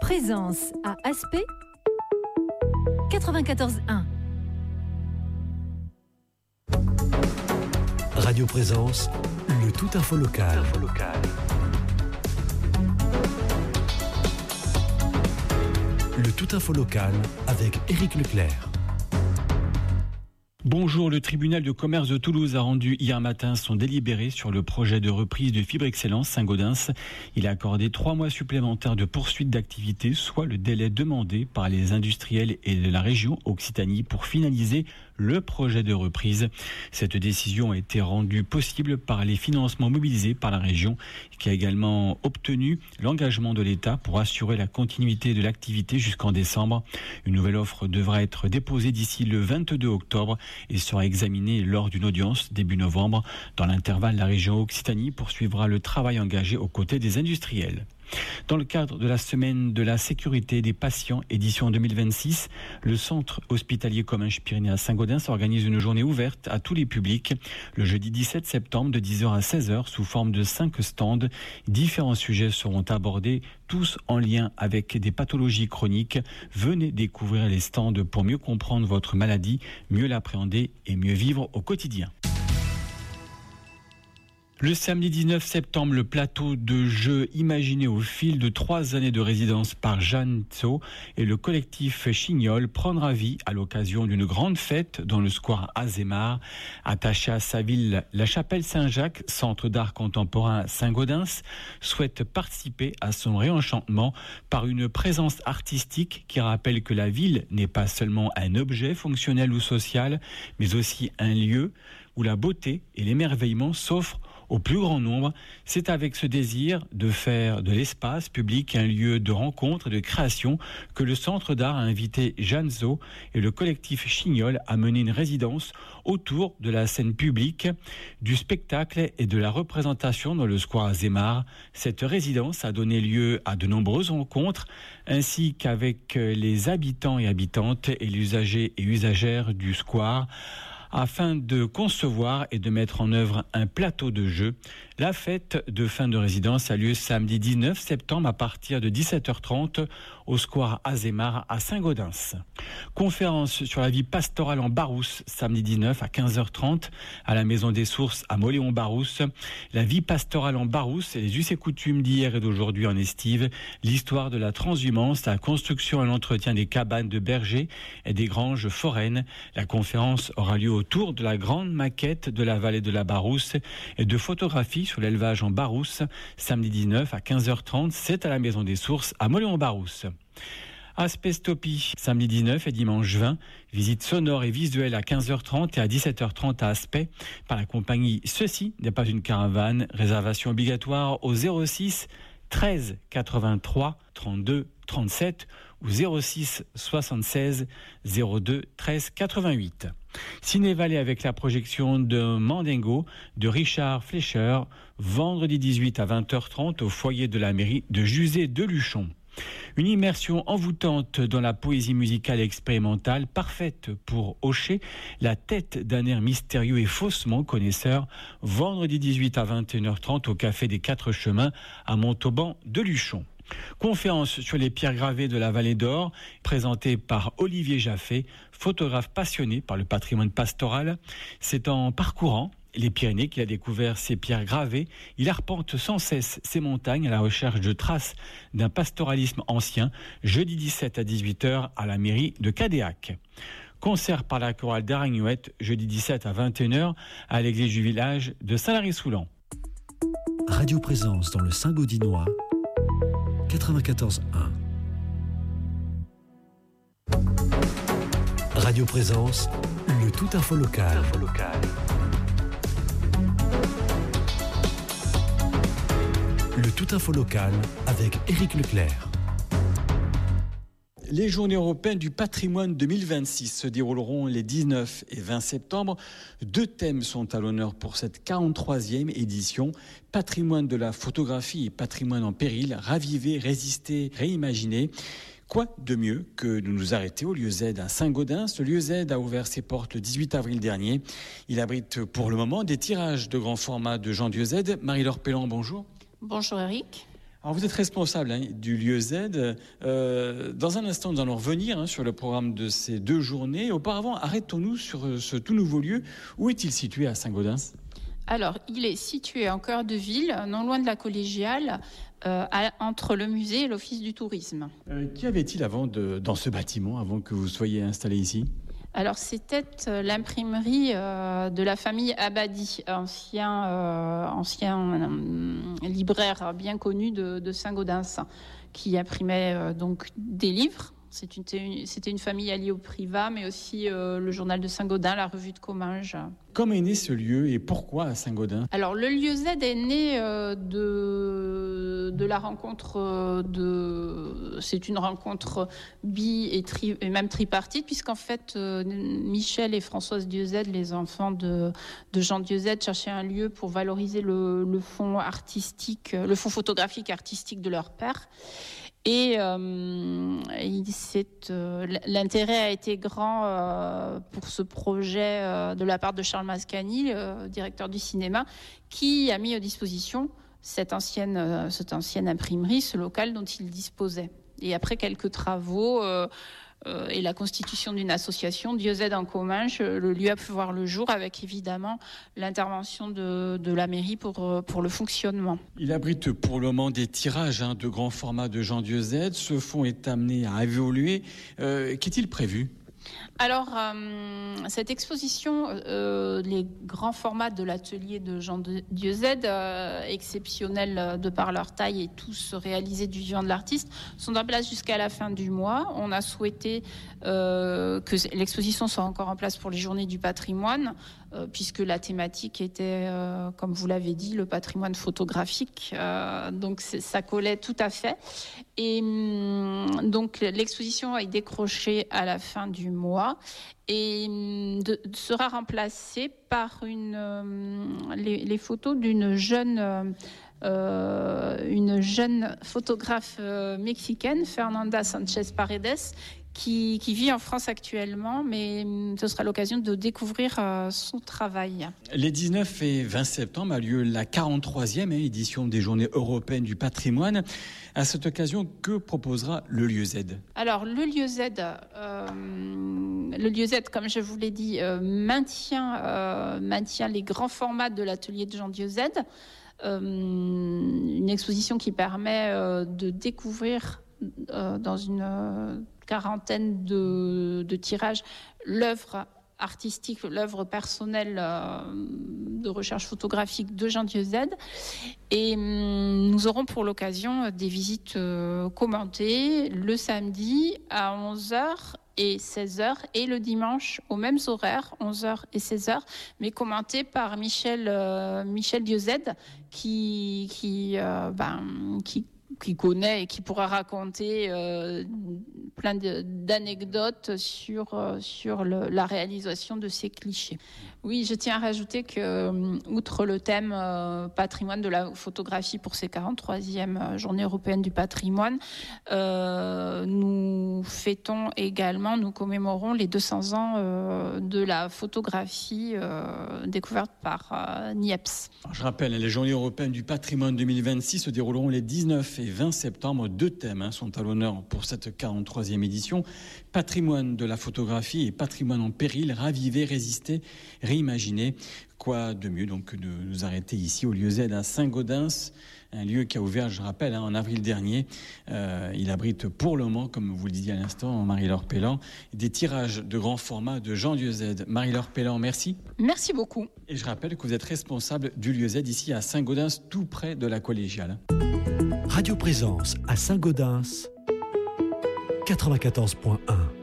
Présence à Aspect 94.1. Radio Présence, le tout info local. Le tout info local avec Éric Leclerc. Bonjour, le tribunal de commerce de Toulouse a rendu hier matin son délibéré sur le projet de reprise de Fibre Excellence Saint-Gaudens. Il a accordé 3 mois supplémentaires de poursuite d'activité, soit le délai demandé par les industriels et de la région Occitanie pour finaliser le projet de reprise. Cette décision a été rendue possible par les financements mobilisés par la région, qui a également obtenu l'engagement de l'État pour assurer la continuité de l'activité jusqu'en décembre. Une nouvelle offre devra être déposée d'ici le 22 octobre et sera examinée lors d'une audience début novembre. Dans l'intervalle, la région Occitanie poursuivra le travail engagé aux côtés des industriels. Dans le cadre de la semaine de la sécurité des patients, édition 2026, le centre hospitalier Comminges-Pyrénées à Saint-Gaudens organise une journée ouverte à tous les publics le jeudi 17 septembre de 10h à 16h sous forme de 5 stands. Différents sujets seront abordés, tous en lien avec des pathologies chroniques. Venez découvrir les stands pour mieux comprendre votre maladie, mieux l'appréhender et mieux vivre au quotidien. Le samedi 19 septembre, le plateau de jeux imaginé au fil de 3 années de résidence par Jeanne Tso et le collectif Chignol prendra vie à l'occasion d'une grande fête dans le square Azémar. Attaché à sa ville, la chapelle Saint-Jacques, centre d'art contemporain Saint-Gaudens, souhaite participer à son réenchantement par une présence artistique qui rappelle que la ville n'est pas seulement un objet fonctionnel ou social, mais aussi un lieu où la beauté et l'émerveillement s'offrent au plus grand nombre. C'est avec ce désir de faire de l'espace public un lieu de rencontre et de création que le Centre d'art a invité Jeanne Tso et le collectif Chignol à mener une résidence autour de la scène publique, du spectacle et de la représentation dans le square Azémar. Cette résidence a donné lieu à de nombreuses rencontres, ainsi qu'avec les habitants et habitantes et les usagers et usagères du square, afin de concevoir et de mettre en œuvre un plateau de jeu. La fête de fin de résidence a lieu samedi 19 septembre à partir de 17h30 au square Azémar à Saint-Gaudens. Conférence sur la vie pastorale en Barousse, samedi 19 à 15h30 à la Maison des Sources à Mauléon-Barousse. La vie pastorale en Barousse et les us et coutumes d'hier et d'aujourd'hui en estive, l'histoire de la transhumance, la construction et l'entretien des cabanes de bergers et des granges foraines. La conférence aura lieu autour de la grande maquette de la vallée de la Barousse et de photographies sur l'élevage en Barousse, samedi 19 à 15h30, c'est à la Maison des Sources à Mauléon-Barousse. Aspestopie, samedi 19 et dimanche 20, visite sonore et visuelle à 15h30 et à 17h30 à Aspect par la compagnie Ceci n'est pas une caravane. Réservation obligatoire au 06 13 83 32 37 ou 06 76 02 13 88. Ciné-Vallée avec la projection de Mandingo de Richard Fleischer, vendredi 18 à 20h30 au foyer de la mairie de Juzet-de-Luchon. Une immersion envoûtante dans la poésie musicale expérimentale, parfaite pour hocher la tête d'un air mystérieux et faussement connaisseur, vendredi 18 à 21h30 au Café des 4 Chemins à Montauban de Luchon. Conférence sur les pierres gravées de la Vallée d'Or, présentée par Olivier Jaffé, photographe passionné par le patrimoine pastoral. C'est en parcourant les Pyrénées qu'il a découvert ces pierres gravées. Il arpente sans cesse ces montagnes à la recherche de traces d'un pastoralisme ancien, jeudi 17 à 18h à la mairie de Cadéac. Concert par la chorale d'Aragnouette, jeudi 17 à 21h à l'église du village de Saint-Lary-Soulan. Radio Présence dans le Saint-Gaudinois, 94.1. Radio Présence, le tout info local. Le tout info local avec Éric Leclerc. Les Journées européennes du patrimoine 2026 se dérouleront les 19 et 20 septembre. 2 thèmes sont à l'honneur pour cette 43e édition. Patrimoine de la photographie et patrimoine en péril, raviver, résister, réimaginer. Quoi de mieux que de nous arrêter au lieu Z à Saint-Gaudens. Le lieu Z a ouvert ses portes le 18 avril dernier. Il abrite pour le moment des tirages de grand format de Jean Dieu Z. Marie-Laure Pellan, bonjour. Bonjour Eric. Alors vous êtes responsable du lieu Z. Dans un instant, nous allons revenir sur le programme de ces 2 journées. Auparavant, arrêtons-nous sur ce tout nouveau lieu. Où est-il situé à Saint-Gaudens ? Alors, il est situé en cœur de ville, non loin de la collégiale, entre le musée et l'office du tourisme. Qu'y avait-il dans ce bâtiment, avant que vous soyez installé ici ? Alors, c'était l'imprimerie de la famille Abadi, ancien libraire bien connu de Saint-Gaudens, qui imprimait donc des livres. C'était une famille alliée au Privat, mais aussi le journal de Saint-Gaudens, la revue de Comminges. Comment est né ce lieu et pourquoi à Saint-Gaudens ? Alors, le lieu Z est né de la rencontre c'est une rencontre et même tripartite, puisqu'en fait, Michel et Françoise Dieuze, les enfants de Jean Dieuze, cherchaient un lieu pour valoriser le fonds artistique, le fonds photographique artistique de leur père. Et l'intérêt a été grand pour ce projet de la part de Charles Mascagni, le directeur du cinéma, qui a mis à disposition cette ancienne imprimerie, ce local dont il disposait. Et après quelques travaux et la constitution d'une association, Dieuze en Comminges, le lieu a pu voir le jour avec évidemment l'intervention de la mairie pour le fonctionnement. Il abrite pour le moment des tirages de grand format de Jean Dieuze. Ce fonds est amené à évoluer. Qu'est-il prévu ? Alors, cette exposition, les grands formats de l'atelier de Jean Dieuze, exceptionnels de par leur taille et tous réalisés du vivant de l'artiste, sont en place jusqu'à la fin du mois. On a souhaité que l'exposition soit encore en place pour les journées du patrimoine, puisque la thématique était, comme vous l'avez dit, le patrimoine photographique. Donc, ça collait tout à fait. Et donc, l'exposition est décrochée à la fin du mois et sera remplacée par les photos d'une jeune photographe mexicaine, Fernanda Sanchez Paredes, qui vit en France actuellement, mais ce sera l'occasion de découvrir son travail. Les 19 et 20 septembre a lieu la 43e édition des Journées européennes du patrimoine. À cette occasion, que proposera le lieu Z ? Alors, le lieu Z, comme je vous l'ai dit, maintient les grands formats de l'atelier de Jean Dieuze. Une exposition qui permet de découvrir dans une quarantaine de tirages l'œuvre artistique, l'œuvre personnelle de recherche photographique de Jean Dieuze. Et nous aurons pour l'occasion des visites commentées le samedi à 11h et 16h et le dimanche aux mêmes horaires, 11h et 16h, mais commentées par Michel Dieuze qui connaît et qui pourra raconter plein d'anecdotes sur la réalisation de ces clichés. Oui, je tiens à rajouter que, outre le thème patrimoine de la photographie pour ces 43e Journées européennes du patrimoine, nous commémorons les 200 ans de la photographie découverte par Niepce. Je rappelle, les Journées européennes du patrimoine 2026 se dérouleront les 19 et 20 septembre. 2 thèmes sont à l'honneur pour cette 43e édition. Patrimoine de la photographie et patrimoine en péril, raviver, résister, réimaginer. Quoi de mieux donc que de nous arrêter ici au lieu Z à Saint-Gaudens, un lieu qui a ouvert, je rappelle, en avril dernier. Il abrite pour le moment, comme vous le disiez à l'instant, Marie-Laure Pellan, des tirages de grand format de Jean Dieuze. Marie-Laure Pellan, merci. Merci beaucoup. Et je rappelle que vous êtes responsable du lieu Z ici à Saint-Gaudens, tout près de la collégiale. Radio Présence à Saint-Gaudens, 94.1.